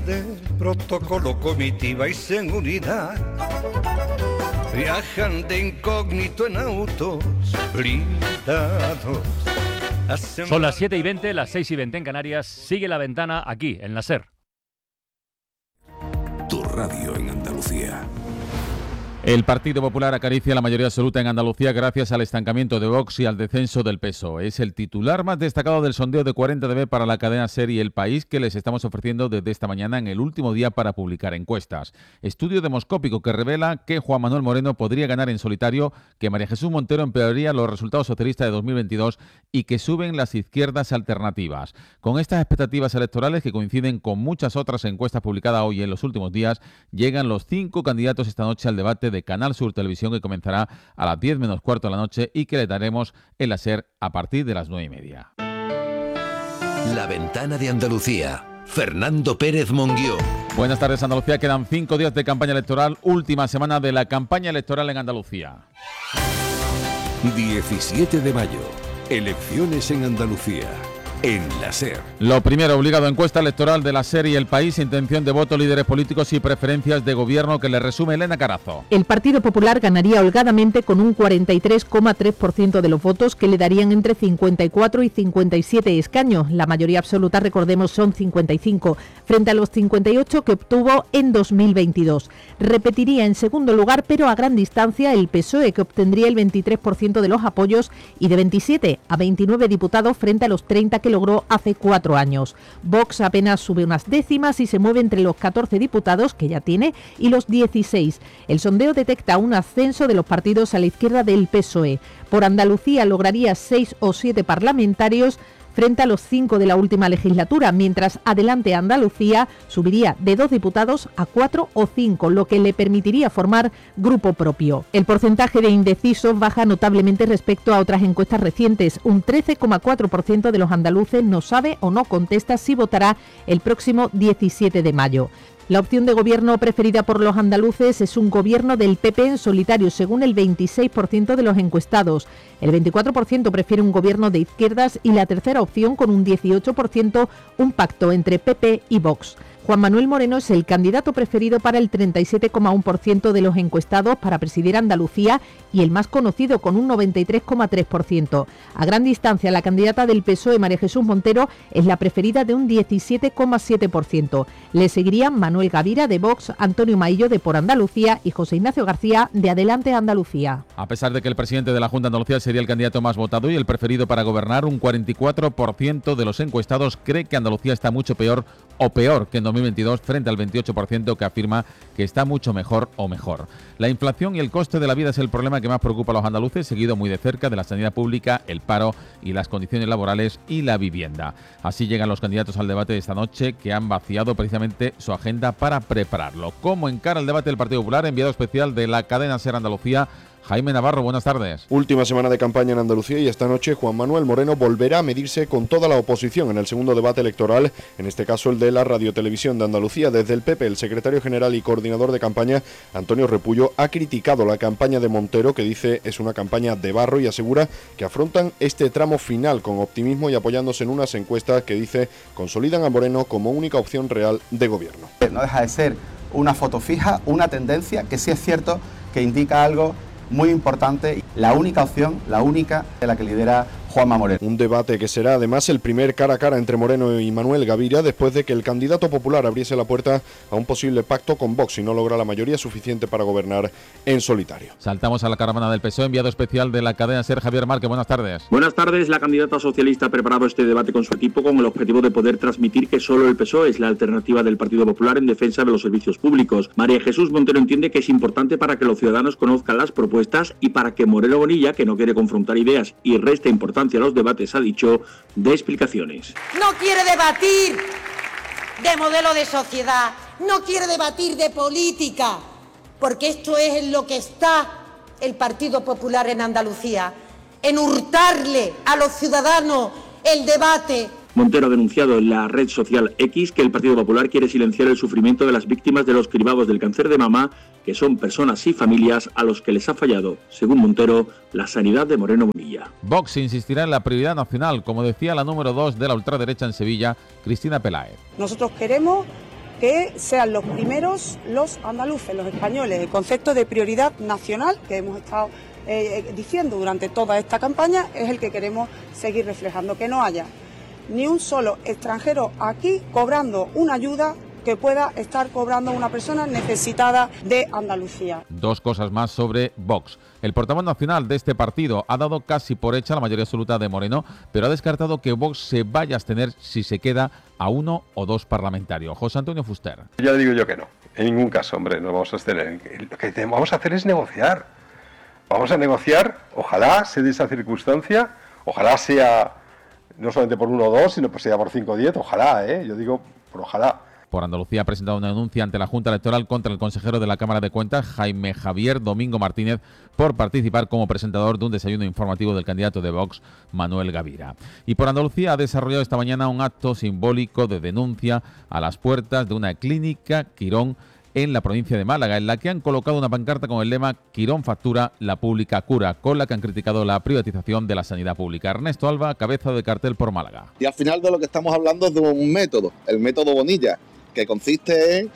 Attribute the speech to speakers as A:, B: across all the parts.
A: De protocolo, comitiva y seguridad viajan de incógnito en autos blindados.
B: Son las 7:20, las 6:20 en Canarias. Sigue La Ventana aquí, en la SER.
C: Tu radio en Andalucía.
D: El Partido Popular acaricia la mayoría absoluta en Andalucía gracias al estancamiento de Vox y al descenso del PSOE. Es el titular más destacado del sondeo de 40DB para la cadena SER y El País que les estamos ofreciendo desde esta mañana en el último día para publicar encuestas. Estudio demoscópico que revela que Juan Manuel Moreno podría ganar en solitario, que María Jesús Montero empeoraría los resultados socialistas de 2022 y que suben las izquierdas alternativas. Con estas expectativas electorales que coinciden con muchas otras encuestas publicadas hoy en los últimos días, llegan los 5 candidatos esta noche al debate de Canal Sur Televisión que comenzará a las 10 menos cuarto de la noche y que le daremos en la SER a partir de las 9:30.
C: La Ventana de Andalucía. Fernando Pérez Monguió.
D: Buenas tardes, Andalucía. Quedan 5 días de campaña electoral, última semana de la campaña electoral en Andalucía.
C: 17 de mayo. Elecciones en Andalucía. En la SER.
D: Lo primero, obligado, encuesta electoral de la SER y El País, intención de voto, líderes políticos y preferencias de gobierno, que le resume Elena Carazo.
E: El Partido Popular ganaría holgadamente con un 43,3% de los votos, que le darían entre 54 y 57 escaños. La mayoría absoluta, recordemos, son 55, frente a los 58 que obtuvo en 2022. Repetiría en segundo lugar, pero a gran distancia, el PSOE, que obtendría el 23% de los apoyos y de 27 a 29 diputados frente a los 30 que logró hace 4 años. Vox apenas sube unas décimas y se mueve entre los 14 diputados que ya tiene y los 16. El sondeo detecta un ascenso de los partidos a la izquierda del PSOE. Por Andalucía lograría 6 o 7 parlamentarios frente a los 5 de la última legislatura, mientras Adelante Andalucía subiría de 2 diputados a 4 o 5, lo que le permitiría formar grupo propio. El porcentaje de indecisos baja notablemente respecto a otras encuestas recientes. Un 13,4% de los andaluces no sabe o no contesta si votará el próximo 17 de mayo. La opción de gobierno preferida por los andaluces es un gobierno del PP en solitario, según el 26% de los encuestados. El 24% prefiere un gobierno de izquierdas y la tercera opción, con un 18%, un pacto entre PP y Vox. Juan Manuel Moreno es el candidato preferido para el 37,1% de los encuestados para presidir Andalucía y el más conocido, con un 93,3%. A gran distancia, la candidata del PSOE, María Jesús Montero, es la preferida de un 17,7%. Le seguirían Manuel Gavira de Vox, Antonio Maillo de Por Andalucía y José Ignacio García de Adelante Andalucía.
D: A pesar de que el presidente de la Junta de Andalucía sería el candidato más votado y el preferido para gobernar, un 44% de los encuestados cree que Andalucía está mucho peor o peor que en 2022, frente al 28% que afirma que está mucho mejor o mejor. La inflación y el coste de la vida es el problema que más preocupa a los andaluces, seguido muy de cerca de la sanidad pública, el paro y las condiciones laborales y la vivienda. Así llegan los candidatos al debate de esta noche, que han vaciado precisamente su agenda para prepararlo. ¿Cómo encara el debate del Partido Popular? Enviado especial de la cadena SER Andalucía, Jaime Navarro, buenas tardes.
F: Última semana de campaña en Andalucía y esta noche Juan Manuel Moreno volverá a medirse con toda la oposición en el segundo debate electoral, en este caso el de la Radiotelevisión de Andalucía. Desde el PP, el secretario general y coordinador de campaña, Antonio Repullo, ha criticado la campaña de Montero, que dice es una campaña de barro, y asegura que afrontan este tramo final con optimismo y apoyándose en unas encuestas que dice consolidan a Moreno como única opción real de gobierno.
G: No deja de ser una foto fija, una tendencia que sí es cierto que indica algo muy importante, la única opción, la única de la que lidera Juanma Moreno.
F: Un debate que será además el primer cara a cara entre Moreno y Manuel Gavira, después de que el candidato popular abriese la puerta a un posible pacto con Vox si no logra la mayoría suficiente para gobernar en solitario.
D: Saltamos a la caravana del PSOE, enviado especial de la cadena SER, Javier Márquez, buenas tardes.
H: Buenas tardes. La candidata socialista ha preparado este debate con su equipo con el objetivo de poder transmitir que solo el PSOE es la alternativa del Partido Popular en defensa de los servicios públicos. María Jesús Montero entiende que es importante para que los ciudadanos conozcan las propuestas y para que Moreno Bonilla, que no quiere confrontar ideas y resta importancia a los debates, ha dicho, de explicaciones.
I: No quiere debatir de modelo de sociedad, no quiere debatir de política, porque esto es en lo que está el Partido Popular en Andalucía, en hurtarle a los ciudadanos el debate.
H: Montero ha denunciado en la red social X que el Partido Popular quiere silenciar el sufrimiento de las víctimas de los cribados del cáncer de mama, que son personas y familias a los que les ha fallado, según Montero, la sanidad de Moreno Bonilla.
D: Vox insistirá en la prioridad nacional, como decía la número 2 de la ultraderecha en Sevilla, Cristina Peláez.
J: Nosotros queremos que sean los primeros los andaluces, los españoles, el concepto de prioridad nacional que hemos estado diciendo durante toda esta campaña es el que queremos seguir reflejando, que no haya ni un solo extranjero aquí cobrando una ayuda que pueda estar cobrando una persona necesitada de Andalucía.
D: Dos cosas más sobre Vox. El portavoz nacional de este partido ha dado casi por hecha la mayoría absoluta de Moreno, pero ha descartado que Vox se vaya a abstener si se queda a 1 o 2 parlamentarios. José Antonio Fuster.
K: Ya digo yo que no, en ningún caso, hombre, no vamos a abstener. Lo que vamos a hacer es negociar. Vamos a negociar, ojalá se dé esa circunstancia, ojalá sea no solamente por 1 o 2, sino pues sea por 5 o 10, ojalá, yo digo, por ojalá.
D: Por Andalucía ha presentado una denuncia ante la Junta Electoral contra el consejero de la Cámara de Cuentas, Jaime Javier Domingo Martínez, por participar como presentador de un desayuno informativo del candidato de Vox, Manuel Gavira. Y por Andalucía ha desarrollado esta mañana un acto simbólico de denuncia a las puertas de una clínica Quirón en la provincia de Málaga, en la que han colocado una pancarta con el lema Quirón factura, la pública cura, con la que han criticado la privatización de la sanidad pública. Ernesto Alba, cabeza de cartel por Málaga.
L: Y al final de lo que estamos hablando es de un método, el método Bonilla, que consiste en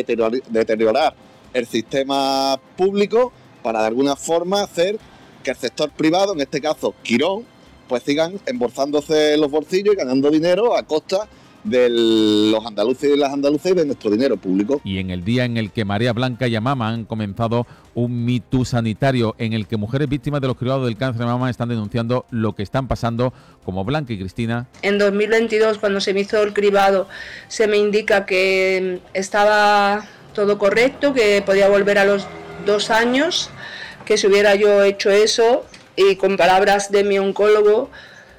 L: deteriorar el sistema público para de alguna forma hacer que el sector privado, en este caso Quirón, pues sigan embolsándose los bolsillos y ganando dinero a costa de los andaluces y las andaluzas y de nuestro dinero público.
D: Y en el día en el que Marea Blanca y Amama han comenzado un Me Too sanitario en el que mujeres víctimas de los cribados del cáncer de mama están denunciando lo que están pasando, como Blanca y Cristina.
M: En 2022, cuando se me hizo el cribado, se me indica que estaba todo correcto, que podía volver a los 2 años, que si hubiera yo hecho eso, y con palabras de mi oncólogo,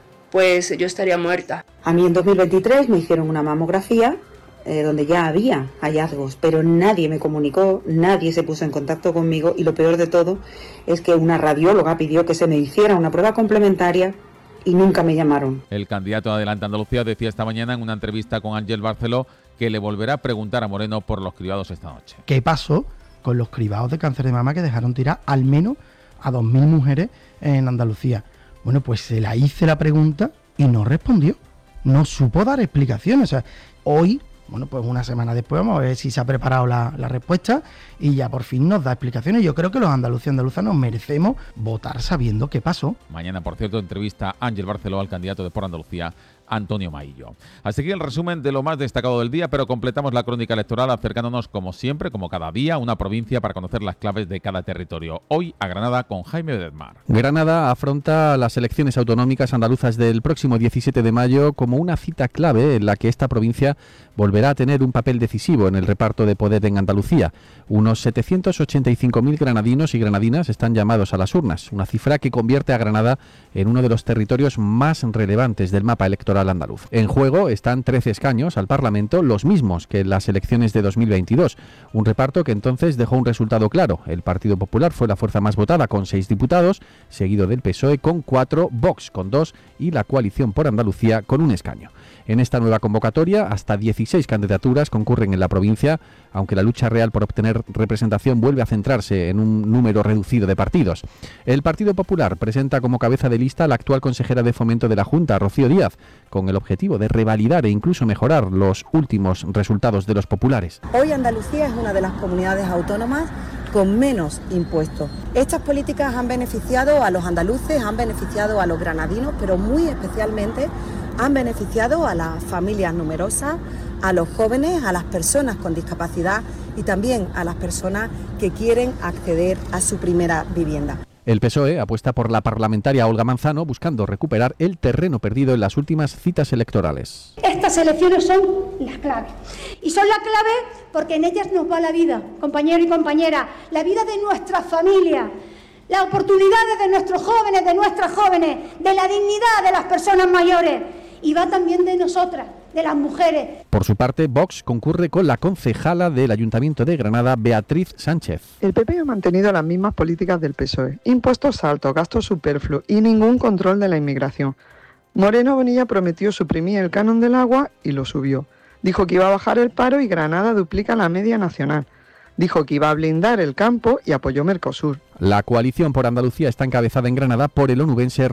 M: pues yo estaría muerta.
N: A mí en 2023 me hicieron una mamografía donde ya había hallazgos, pero nadie me comunicó, nadie se puso en contacto conmigo y lo peor de todo es que una radióloga pidió que se me hiciera una prueba complementaria y nunca me llamaron.
D: El candidato de Adelante Andalucía decía esta mañana en una entrevista con Ángel Barceló que le volverá a preguntar a Moreno por los cribados esta noche.
O: ¿Qué pasó con los cribados de cáncer de mama que dejaron tirar al menos a 2.000 mujeres en Andalucía? Bueno, pues se la hice la pregunta y no respondió, no supo dar explicaciones. O sea, hoy, bueno, pues una semana después vamos a ver si se ha preparado la respuesta y ya por fin nos da explicaciones. Yo creo que los andaluces y andaluzas nos merecemos votar sabiendo qué pasó.
D: Mañana, por cierto, entrevista Ángel Barceló al candidato de Por Andalucía, Antonio Maillo. Hasta aquí el resumen de lo más destacado del día, pero completamos la crónica electoral acercándonos, como siempre, como cada día, a una provincia para conocer las claves de cada territorio. Hoy a Granada con Jaime Bedmar.
P: Granada afronta las elecciones autonómicas andaluzas del próximo 17 de mayo como una cita clave en la que esta provincia volverá a tener un papel decisivo en el reparto de poder en Andalucía. Unos 785.000 granadinos y granadinas están llamados a las urnas, una cifra que convierte a Granada en uno de los territorios más relevantes del mapa electoral andaluz. En juego están 13 escaños al Parlamento, los mismos que en las elecciones de 2022. Un reparto que entonces dejó un resultado claro. El Partido Popular fue la fuerza más votada con 6 diputados, seguido del PSOE con 4, Vox con 2 y la Coalición por Andalucía con 1 escaño. En esta nueva convocatoria, hasta 16 candidaturas concurren en la provincia, aunque la lucha real por obtener representación vuelve a centrarse en un número reducido de partidos. El Partido Popular presenta como cabeza de lista a la actual consejera de Fomento de la Junta, Rocío Díaz, con el objetivo de revalidar e incluso mejorar los últimos resultados de los populares.
Q: Hoy Andalucía es una de las comunidades autónomas con menos impuestos. Estas políticas han beneficiado a los andaluces, han beneficiado a los granadinos, pero muy especialmente han beneficiado a las familias numerosas, a los jóvenes, a las personas con discapacidad y también a las personas que quieren acceder a su primera vivienda.
P: El PSOE apuesta por la parlamentaria Olga Manzano buscando recuperar el terreno perdido en las últimas citas electorales.
R: Estas elecciones son las claves. Y son la clave porque en ellas nos va la vida, compañero y compañera, la vida de nuestras familias, las oportunidades de nuestros jóvenes, de nuestras jóvenes, de la dignidad de las personas mayores. Y va también de nosotras, de las mujeres.
P: Por su parte, Vox concurre con la concejala del Ayuntamiento de Granada, Beatriz Sánchez.
S: El PP ha mantenido las mismas políticas del PSOE, impuestos altos, gastos superfluos y ningún control de la inmigración. Moreno Bonilla prometió suprimir el canon del agua y lo subió. Dijo que iba a bajar el paro y Granada duplica la media nacional. Dijo que iba a blindar el campo y apoyó Mercosur.
P: La Coalición por Andalucía está encabezada en Granada por el onubense